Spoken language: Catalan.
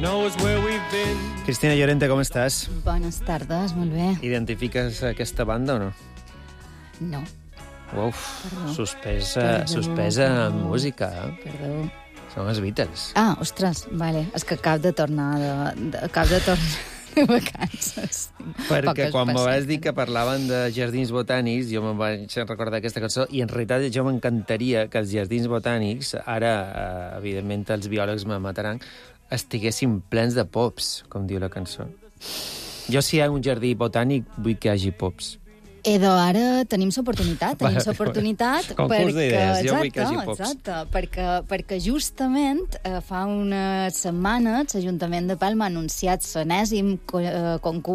Cristina Llorente, com estàs? Bones tardes, molt bé. Identifiques aquesta banda o no? No. Uf, Perdó. suspesa en música, eh? Perdó. Són els Beatles. Ah, ostres, vale. És que acabo de tornar de vacances. Perquè Poques quan me vas passades. dir que parlaven de jardins botànics, jo me'n vaig recordar aquesta cançó, i en realitat jo m'encantaria que els jardins botànics, ara, evidentment, els biòlegs me mataran, estiguessin plens de pops, com diu la cançó. Jo, si hi ha un jardí botànic, vull que hi hagi pops. Edo, ara tenim l'oportunitat, Concurs d'idees, jo vull que hi hagi pops. Exacte, perquè justament fa unes setmanes l'Ajuntament de Palma ha anunciat l'enèsim concurs